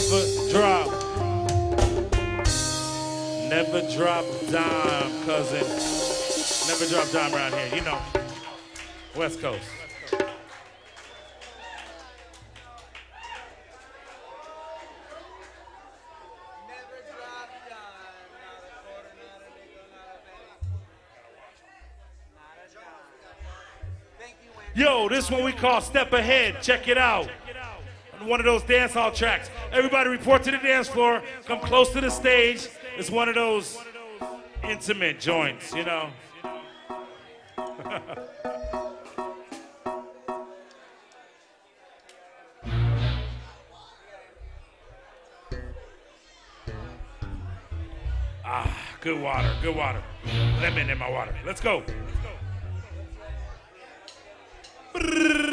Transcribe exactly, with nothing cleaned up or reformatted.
never drop. Never drop dime, cousin. Never drop dime around here, you know. West Coast. Yo, this one we call Step Ahead. Check it out. One of those dance hall tracks. Everybody report to the dance floor. Come close to the stage. It's one of those intimate joints, you know. Ah, good water, good water. Lemon in my water. Let's go. Let's go.